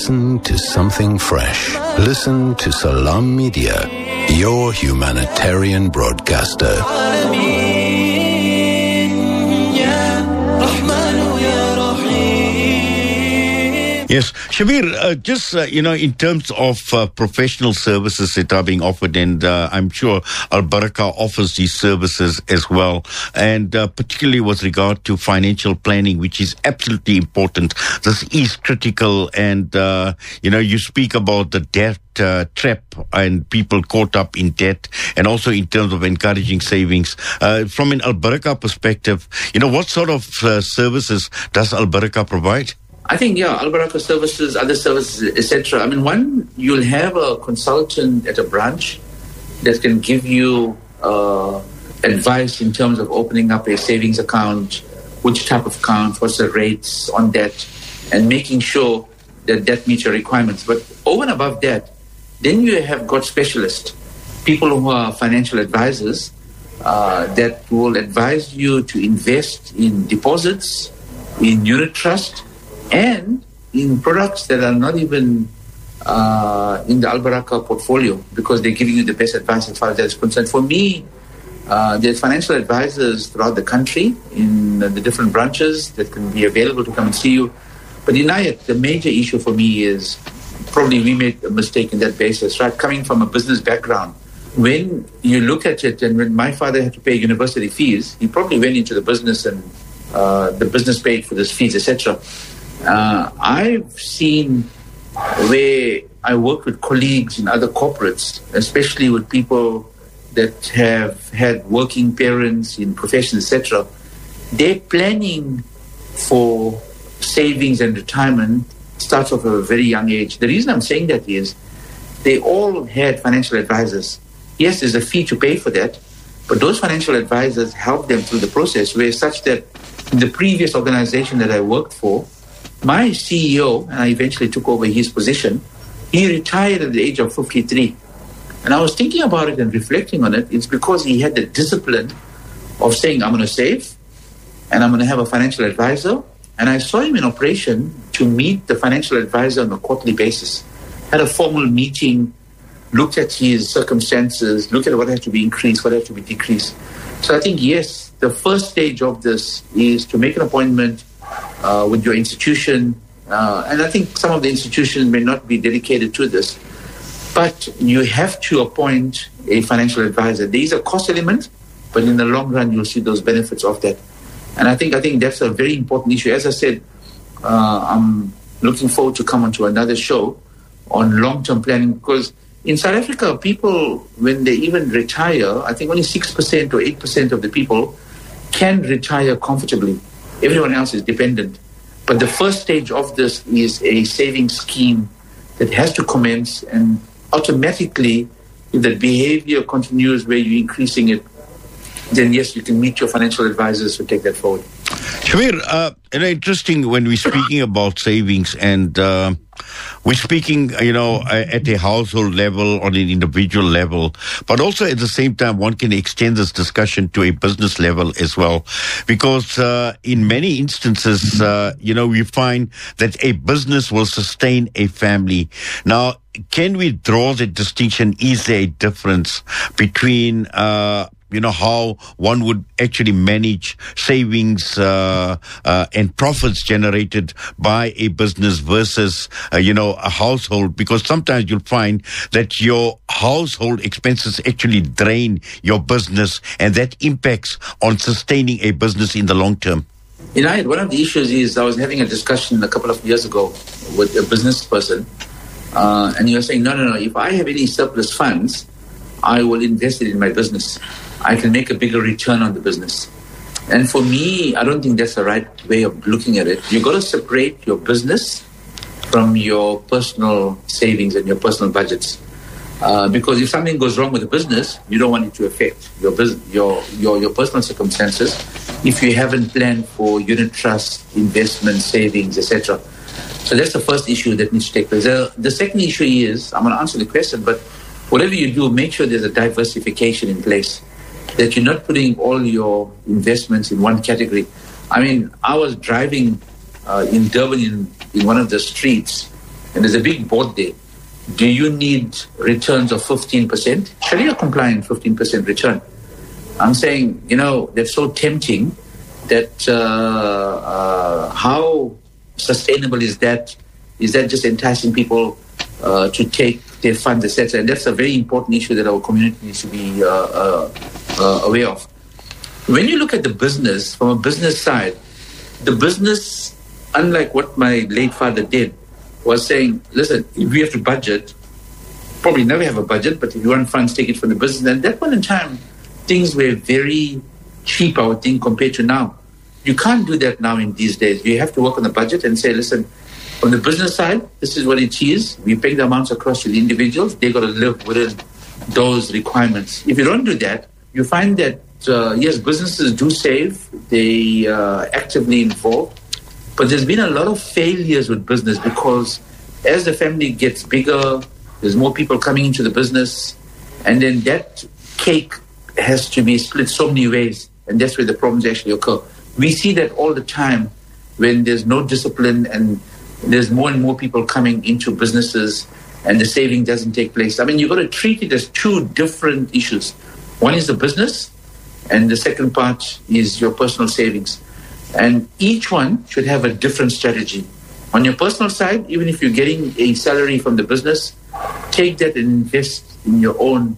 Listen to something fresh. Listen to Salam Media, your humanitarian broadcaster. Yes, Shabir, just, in terms of professional services that are being offered, and I'm sure Al Barakah offers these services as well, and particularly with regard to financial planning, which is absolutely important. This is critical, and, you speak about the debt trap and people caught up in debt, and also in terms of encouraging savings. From an Al Barakah perspective, what sort of services does Al Barakah provide? I think, Al Barakah services, other services, etc. I mean, one, you'll have a consultant at a branch that can give you advice in terms of opening up a savings account, which type of account, what's the rates on debt, and making sure that debt meets your requirements. But over and above that, then you have got specialists, people who are financial advisors that will advise you to invest in deposits, in unit trust, and in products that are not even in the Al Barakah portfolio, because they're giving you the best advice as far as that is concerned. For me, there's financial advisors throughout the country in the different branches that can be available to come and see you. But Inayat, the major issue for me is probably we made a mistake in that basis, right? Coming from a business background, when you look at it, and when my father had to pay university fees, he probably went into the business and the business paid for those fees, etc. I've seen where I work with colleagues in other corporates, especially with people that have had working parents in professions, etc. They're planning for savings and retirement starts off at a very young age. The reason I'm saying that is they all had financial advisors. Yes, there's a fee to pay for that, but those financial advisors help them through the process, where such that in the previous organization that I worked for, my CEO, and I eventually took over his position, he retired at the age of 53. And I was thinking about it and reflecting on it. It's because he had the discipline of saying, I'm going to save, and I'm going to have a financial advisor. And I saw him in operation to meet the financial advisor on a quarterly basis. Had a formal meeting, looked at his circumstances, looked at what had to be increased, what had to be decreased. So I think, yes, the first stage of this is to make an appointment with your institution, and I think some of the institutions may not be dedicated to this, but you have to appoint a financial advisor. There is a cost element, but in the long run, you'll see those benefits of that. And I think that's a very important issue. As I said, I'm looking forward to come onto another show on long-term planning, because in South Africa, people, when they even retire, I think only 6% or 8% of the people can retire comfortably. Everyone else is dependent. But the first stage of this is a saving scheme that has to commence, and automatically, if the behavior continues where you're increasing it, then yes, you can meet your financial advisors to take that forward. Shabir, interesting when we're speaking about savings, and we're speaking, at a household level, on an individual level, but also at the same time, one can extend this discussion to a business level as well, because in many instances, we find that a business will sustain a family. Now, can we draw the distinction? Is there a difference between how one would actually manage savings and profits generated by a business versus, a household? Because sometimes you'll find that your household expenses actually drain your business, and that impacts on sustaining a business in the long term. One of the issues is I was having a discussion a couple of years ago with a business person, and he was saying, no, if I have any surplus funds, I will invest it in my business. I can make a bigger return on the business. And for me, I don't think that's the right way of looking at it. You've got to separate your business from your personal savings and your personal budgets. Because if something goes wrong with the business, you don't want it to affect your your personal circumstances if you haven't planned for unit trust, investment, savings, etc. So that's the first issue that needs to take place. The second issue is, I'm going to answer the question, but whatever you do, make sure there's a diversification in place, that you're not putting all your investments in one category. I mean, I was driving in Durban in one of the streets, and there's a big board there, do you need returns of 15%? Sharia compliant 15% return. I'm saying, they're so tempting that how sustainable is that? Is that just enticing people to take their funds, etc.? And that's a very important issue that our community needs to be aware of. When you look at the business, from a business side, the business, unlike what my late father did, was saying, listen, if we have to budget, probably never have a budget, but if you want funds, take it from the business. And at that point in time, things were very cheap, I would think, compared to now. You can't do that now in these days. You have to work on the budget and say, listen, on the business side, this is what it is. We pay the amounts across to the individuals. They got to live within those requirements. If you don't do that, you find that, yes, businesses do save. They are actively involved. But there's been a lot of failures with business because as the family gets bigger, there's more people coming into the business. And then that cake has to be split so many ways. And that's where the problems actually occur. We see that all the time when there's no discipline and there's more and more people coming into businesses and the saving doesn't take place. I mean, you've got to treat it as two different issues. One is the business, and the second part is your personal savings. And each one should have a different strategy. On your personal side, even if you're getting a salary from the business, take that and invest in your own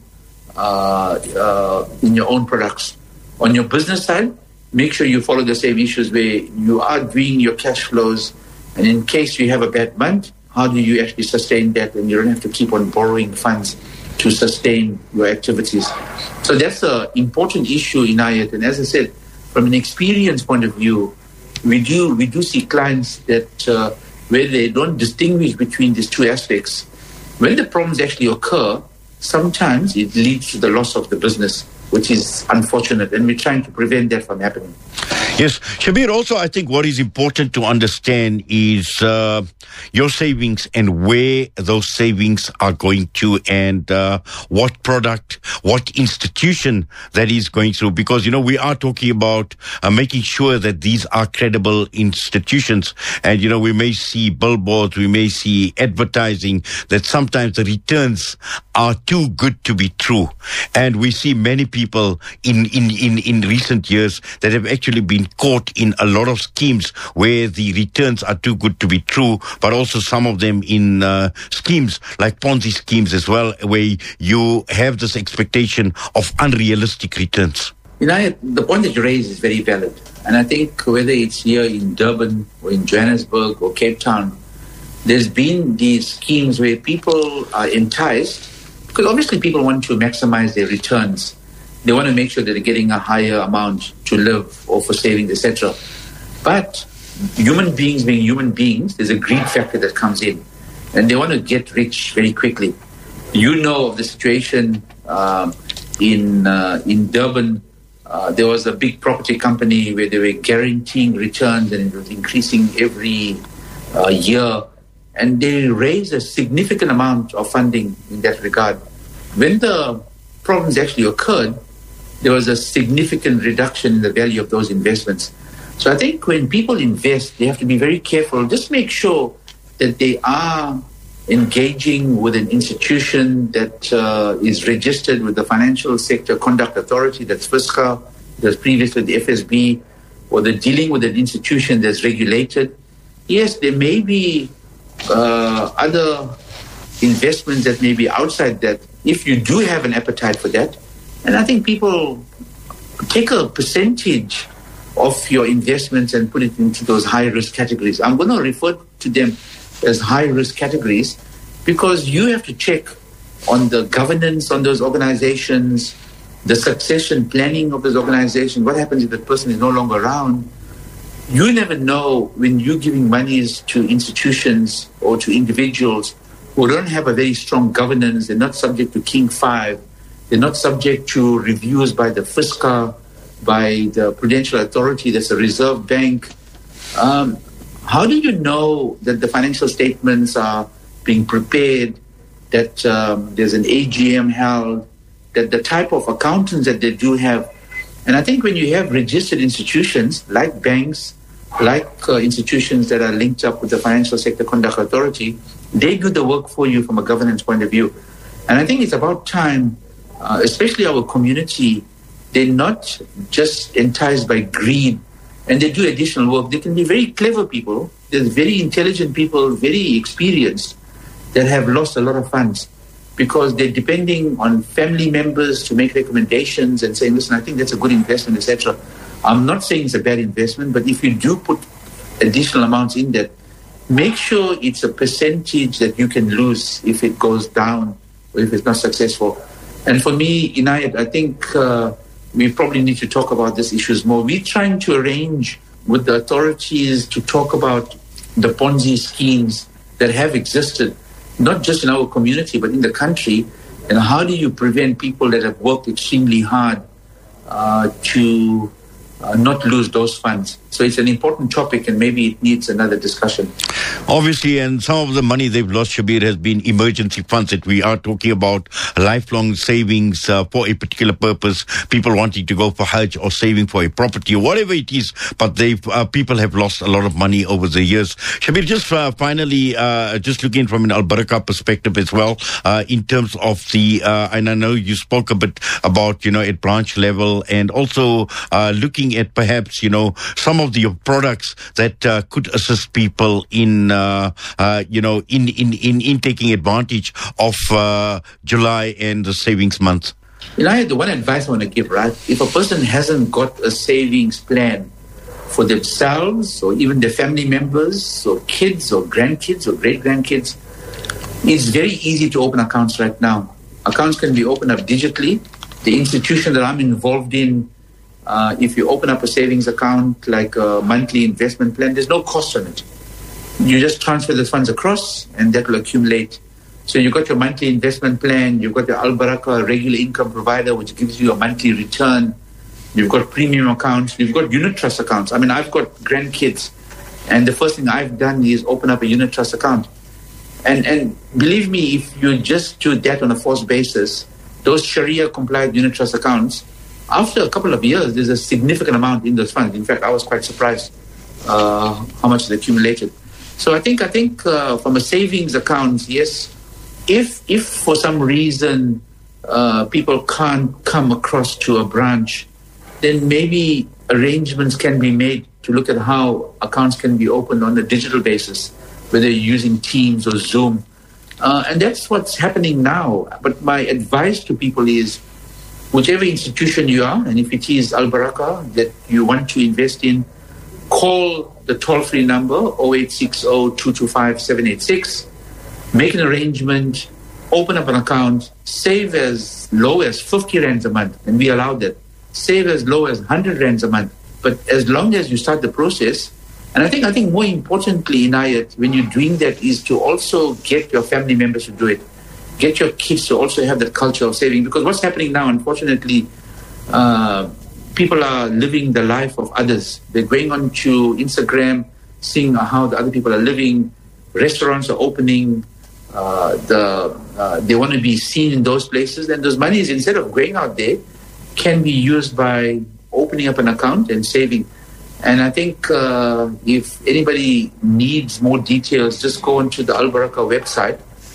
products. On your business side, make sure you follow the same issues where you are doing your cash flows, and in case you have a bad month, how do you actually sustain that, and you don't have to keep on borrowing funds to sustain your activities. So that's an important issue in Ayat. And as I said, from an experience point of view, we do see clients that where they don't distinguish between these two aspects. When the problems actually occur, sometimes it leads to the loss of the business, which is unfortunate, and we're trying to prevent that from happening. Yes. Shabir, also I think what is important to understand is your savings and where those savings are going to, and what product, what institution that is going through. Because, we are talking about making sure that these are credible institutions. And, we may see billboards, we may see advertising that sometimes the returns are too good to be true. And we see many people in recent years that have actually been caught in a lot of schemes where the returns are too good to be true, but also some of them in schemes like Ponzi schemes as well, where you have this expectation of unrealistic returns. The point that you raise is very valid. And I think whether it's here in Durban or in Johannesburg or Cape Town, there's been these schemes where people are enticed, because obviously people want to maximize their returns. They want to make sure that they're getting a higher amount to live or for savings, etc. But human beings being human beings, there's a greed factor that comes in. And they want to get rich very quickly. You know of the situation in Durban. There was a big property company where they were guaranteeing returns, and it was increasing every year. And they raised a significant amount of funding in that regard. When the problems actually occurred, there was a significant reduction in the value of those investments. So I think when people invest, they have to be very careful. Just make sure that they are engaging with an institution that is registered with the Financial Sector Conduct Authority, that's FSCA, that's previously the FSB, or they're dealing with an institution that's regulated. Yes, there may be other investments that may be outside that, if you do have an appetite for that. And I think people take a percentage of your investments and put it into those high-risk categories. I'm going to refer to them as high-risk categories because you have to check on the governance on those organizations, the succession planning of those organizations. What happens if the person is no longer around? You never know when you're giving monies to institutions or to individuals who don't have a very strong governance. They're not subject to King 5. They're not subject to reviews by the FSCA, by the Prudential Authority, that's a reserve bank. How do you know that the financial statements are being prepared, that there's an AGM held, that the type of accountants that they do have? And I think when you have registered institutions like banks, like institutions that are linked up with the Financial Sector Conduct Authority, they do the work for you from a governance point of view. And I think it's about time, especially our community, they're not just enticed by greed and they do additional work. They can be very clever people. There's very intelligent people, very experienced, that have lost a lot of funds because they're depending on family members to make recommendations and saying, listen, I think that's a good investment, etc. I'm not saying it's a bad investment, but if you do put additional amounts in that, make sure it's a percentage that you can lose if it goes down or if it's not successful. And for me, Inayat, I think we probably need to talk about these issues more. We're trying to arrange with the authorities to talk about the Ponzi schemes that have existed, not just in our community, but in the country. And how do you prevent people that have worked extremely hard to not lose those funds? So it's an important topic and maybe it needs another discussion. Obviously, and some of the money they've lost, Shabir, has been emergency funds that we are talking about, lifelong savings for a particular purpose, people wanting to go for Hajj or saving for a property or whatever it is, but people have lost a lot of money over the years. Shabir, just finally, just looking from an Al Barakah perspective as well, in terms of the, and I know you spoke a bit about, at branch level and also looking at perhaps, some of the products that could assist people in taking advantage of July and the savings month? The one advice I want to give, right? If a person hasn't got a savings plan for themselves or even their family members or kids or grandkids or great-grandkids, it's very easy to open accounts right now. Accounts can be opened up digitally. The institution that I'm involved in, if you open up a savings account like a monthly investment plan, there's no cost on it. You just transfer the funds across and that will accumulate. So you've got your monthly investment plan, you've got your Al Barakah regular income provider, which gives you a monthly return. You've got premium accounts, you've got unit trust accounts. I mean, I've got grandkids and the first thing I've done is open up a unit trust account. And believe me, if you just do that on a forced basis, those Sharia compliant unit trust accounts, after a couple of years, there's a significant amount in those funds. In fact, I was quite surprised how much they accumulated. So I think from a savings account, yes, if for some reason people can't come across to a branch, then maybe arrangements can be made to look at how accounts can be opened on a digital basis, whether you're using Teams or Zoom. And that's what's happening now. But my advice to people is, whichever institution you are, and if it is Al Barakah that you want to invest in, call the toll-free number 0860-225-786, make an arrangement, open up an account, save as low as 50 rands a month, and we allow that. Save as low as 100 rands a month. But as long as you start the process, and I think more importantly, Inayat, when you're doing that is to also get your family members to do it. Get your kids to also have that culture of saving. Because what's happening now, unfortunately, people are living the life of others. They're going on to Instagram, seeing how the other people are living. Restaurants are opening. They want to be seen in those places. And those monies, instead of going out there, can be used by opening up an account and saving. And I think if anybody needs more details, just go onto the Al Barakah website,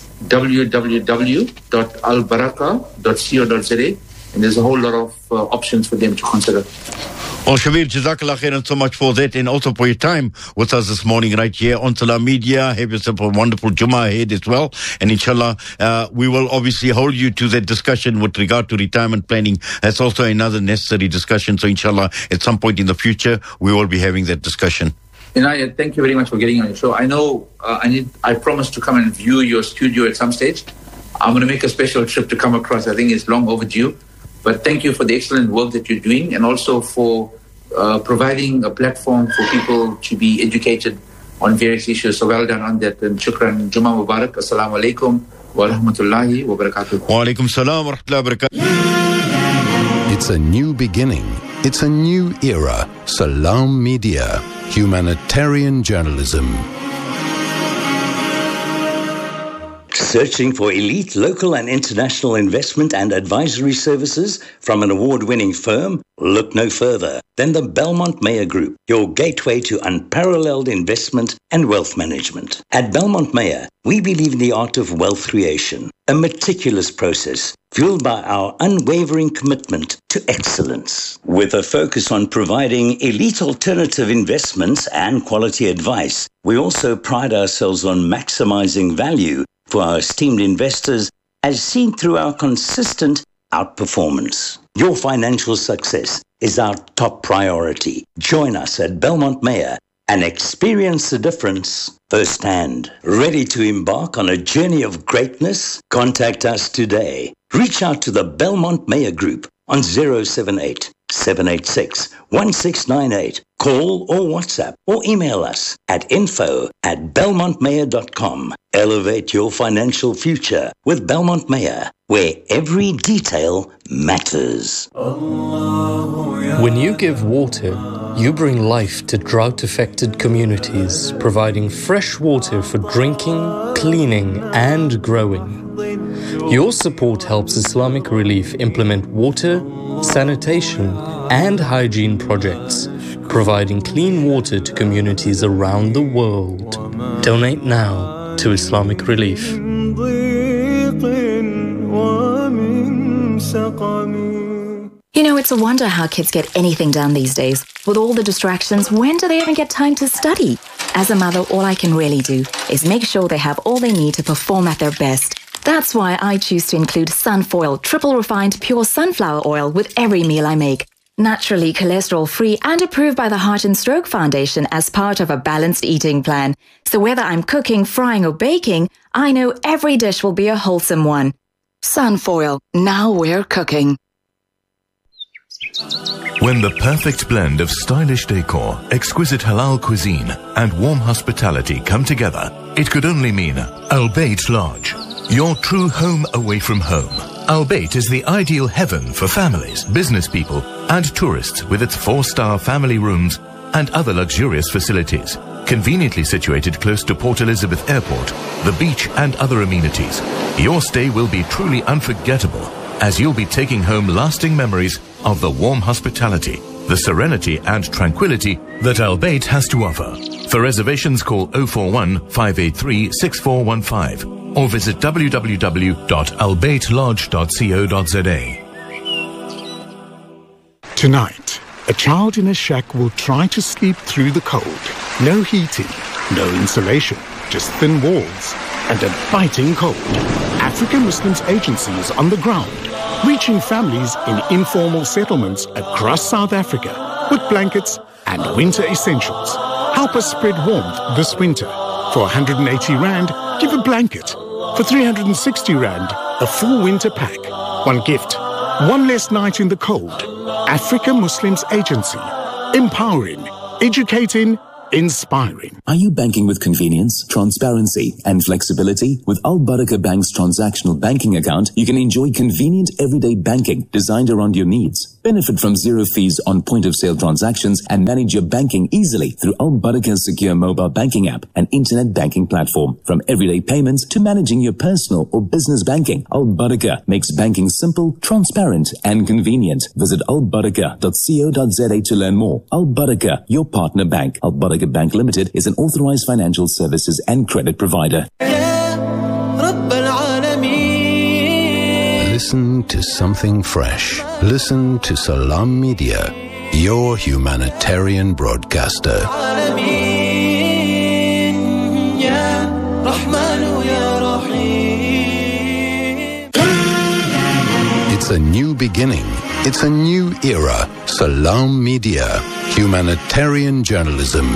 www.albarakah.co.za, and there's a whole lot of options for them to consider. Well, Shabir, Jazakallah khairan so much for that and also for your time with us this morning right here on Salam Media. Have yourself a wonderful Jummah ahead as well. And inshallah, we will obviously hold you to that discussion with regard to retirement planning. That's also another necessary discussion. So inshallah, at some point in the future, we will be having that discussion. Inayat, thank you very much for getting on the show. I know I promised to come and view your studio at some stage. I'm going to make a special trip to come across. I think it's long overdue. But thank you for the excellent work that you're doing and also for providing a platform for people to be educated on various issues. So well done on that. And shukran. Jummah Mubarak. Assalamu alaikum wa rahmatullahi wa barakatuh. Wa alaikum salam wa rahmatullahi wa barakatuh. It's a new beginning. It's a new era. Salam Media. Humanitarian journalism. Searching for elite local and international investment and advisory services from an award-winning firm? Look no further than the Belmont Meyer Group, your gateway to unparalleled investment and wealth management. At Belmont Meyer, we believe in the art of wealth creation, a meticulous process fueled by our unwavering commitment to excellence. With a focus on providing elite alternative investments and quality advice, we also pride ourselves on maximizing value for our esteemed investors, as seen through our consistent outperformance. Your financial success is our top priority. Join us at Belmont Meyer and experience the difference firsthand. Ready to embark on a journey of greatness? Contact us today. Reach out to the Belmont Meyer Group on 078-786-1698. Call or WhatsApp or email us at info@belmontmeyer.com. Elevate your financial future with Belmont Meyer, where every detail matters. When you give water, you bring life to drought-affected communities, providing fresh water for drinking, cleaning, and growing. Your support helps Islamic Relief implement water, sanitation, and hygiene projects, providing clean water to communities around the world. Donate now to Islamic Relief. You know, it's a wonder how kids get anything done these days. With all the distractions, when do they even get time to study? As a mother, all I can really do is make sure they have all they need to perform at their best. That's why I choose to include Sunfoil, triple refined pure sunflower oil with every meal I make. Naturally cholesterol-free and approved by the Heart and Stroke Foundation as part of a balanced eating plan. So whether I'm cooking, frying or baking, I know every dish will be a wholesome one. Sunfoil, now we're cooking. When the perfect blend of stylish decor, exquisite halal cuisine and warm hospitality come together, it could only mean Al Bayt Lodge, your true home away from home. Al Bayt is the ideal heaven for families, business people and tourists with its 4-star family rooms and other luxurious facilities. Conveniently situated close to Port Elizabeth Airport, the beach and other amenities, your stay will be truly unforgettable as you'll be taking home lasting memories of the warm hospitality, the serenity and tranquility that Al Bayt has to offer. For reservations, call 041-583-6415 or visit www.albaytlodge.co.za. Tonight, a child in a shack will try to sleep through the cold. No heating, no insulation, just thin walls and a biting cold. African Muslims Agency is on the ground, reaching families in informal settlements across South Africa with blankets and winter essentials. Help us spread warmth this winter. For 180 Rand, give a blanket. For 360 Rand, a full winter pack. One gift, one less night in the cold. Africa Muslims Agency. Empowering, educating, inspiring. Are you banking with convenience, transparency, and flexibility? With Al Barakah Bank's transactional banking account, you can enjoy convenient everyday banking designed around your needs. Benefit from zero fees on point-of-sale transactions and manage your banking easily through Al Barakah's secure mobile banking app and internet banking platform. From everyday payments to managing your personal or business banking, Al Barakah makes banking simple, transparent, and convenient. Visit albarakah.co.za to learn more. Al Barakah, your partner bank. Al Barakah Bank Limited is an authorized financial services and credit provider. Listen to something fresh. Listen to Salam Media, your humanitarian broadcaster. It's a new beginning. It's a new era. Salam Media, humanitarian journalism.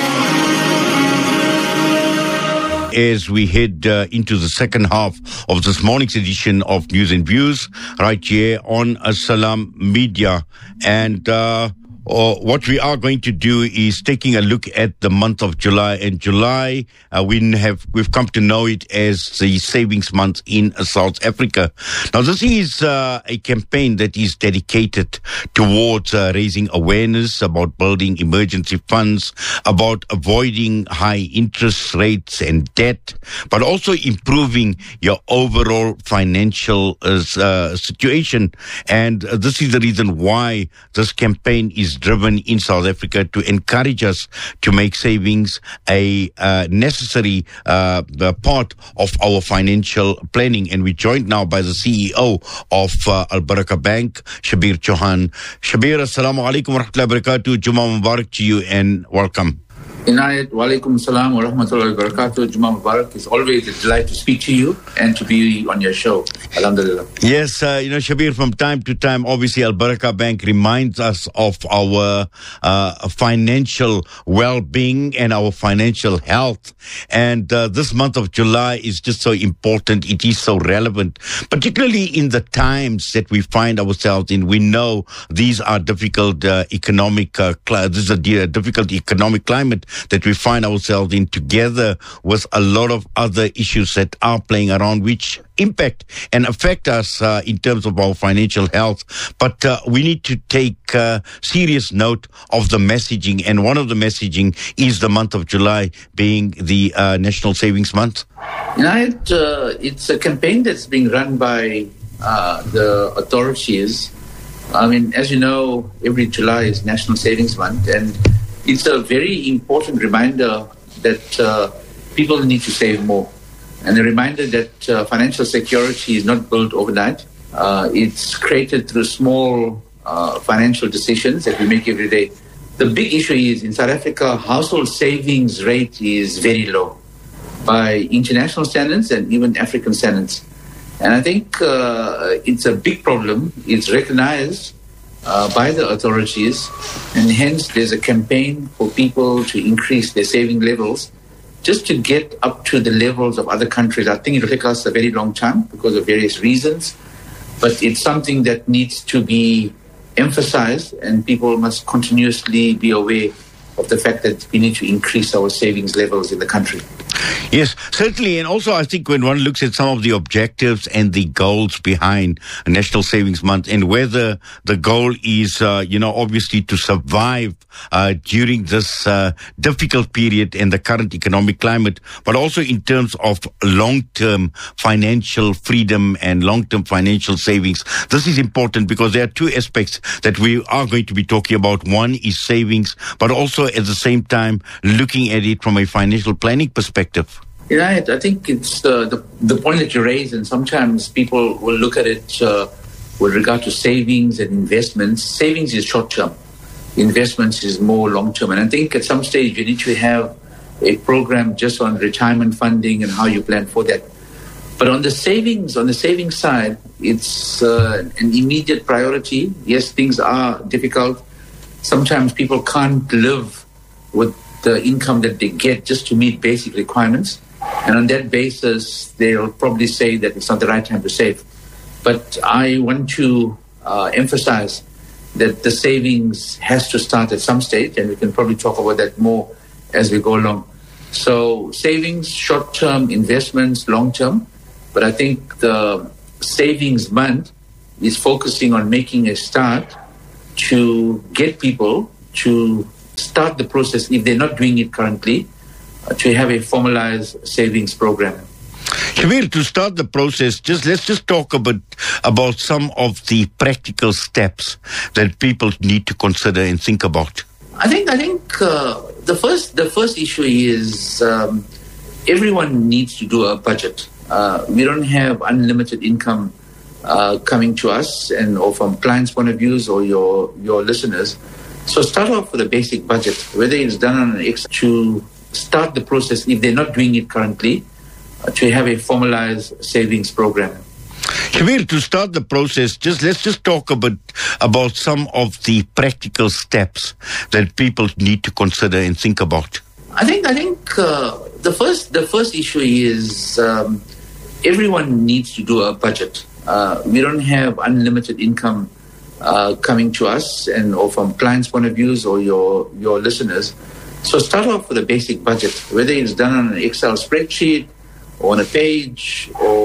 As we head into the second half of this morning's edition of News and Views, right here on Salam Media. And what we are going to do is taking a look at the month of July. And July, we've come to know it as the savings month in South Africa. Now, this is a campaign that is dedicated towards raising awareness about building emergency funds, about avoiding high interest rates and debt, but also improving your overall financial situation. And this is the reason why this campaign is driven in South Africa, to encourage us to make savings a necessary part of our financial planning. And we're joined now by the CEO of Al Barakah Bank, Shabir Chauhan. Shabir, assalamu alaikum wa rahmatullahi wa barakatuh. Jummah Mubarak to you and welcome. Inayat, wa alaikum salam wa rahmatullahi wa barakatuh. Jummah Mubarak. It's always a delight to speak to you and to be on your show. Alhamdulillah. Yes, Shabir, from time to time, obviously, Al Barakah Bank reminds us of our financial well-being and our financial health. And this month of July is just so important. It is so relevant, particularly in the times that we find ourselves in. We know these are difficult this is a difficult economic climate that we find ourselves in, together with a lot of other issues that are playing around, which impact and affect us in terms of our financial health. But we need to take serious note of the messaging, and one of the messaging is the month of July being the National Savings Month. It's a campaign that's being run by the authorities. I mean, as you know, every July is National Savings Month, and it's a very important reminder that people need to save more. And a reminder that financial security is not built overnight. It's created through small financial decisions that we make every day. The big issue is, in South Africa, household savings rate is very low by international standards and even African standards. And I think it's a big problem. It's recognized by the authorities, and hence there's a campaign for people to increase their saving levels just to get up to the levels of other countries. I think it will take us a very long time because of various reasons, but it's something that needs to be emphasized, and people must continuously be aware of the fact that we need to increase our savings levels in the country. Yes, certainly. And also, I think when one looks at some of the objectives and the goals behind National Savings Month, and whether the goal is, obviously to survive during this difficult period in the current economic climate, but also in terms of long-term financial freedom and long-term financial savings. This is important because there are two aspects that we are going to be talking about. One is savings, but also at the same time looking at it from a financial planning perspective. I think it's the point that you raise, and sometimes people will look at it with regard to savings and investments. Savings is short-term. Investments is more long-term. And I think at some stage you need to have a program just on retirement funding and how you plan for that. But on the savings side, it's an immediate priority. Yes, things are difficult. Sometimes people can't live with the income that they get just to meet basic requirements. And on that basis, they'll probably say that it's not the right time to save. But I want to emphasize that the savings has to start at some stage, and we can probably talk about that more as we go along. So savings, short-term, investments, long-term. But I think the savings month is focusing on making a start to get people to start the process, if they're not doing it currently, to have a formalized savings program. Shabir, to start the process, let's just talk about some of the practical steps that people need to consider and think about. I think the first issue is everyone needs to do a budget. We don't have unlimited income coming to us, or from clients' point of views or your listeners. So start off with a basic budget, whether it's done on an Excel, to start the process, if they're not doing it currently, to have a formalized savings program. Shabir, to start the process, let's just talk about some of the practical steps that people need to consider and think about. I think the first issue is everyone needs to do a budget. We don't have unlimited income coming to us, or from clients' point of views, or your listeners. So start off with a basic budget, whether it's done on an Excel spreadsheet or on a page or